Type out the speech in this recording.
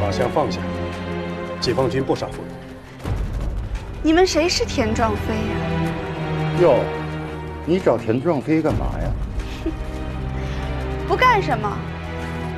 马相放下，解放军不杀夫人。 你们谁是田壮飞呀？ 哟，你找田壮飞干嘛呀？ 不干什么。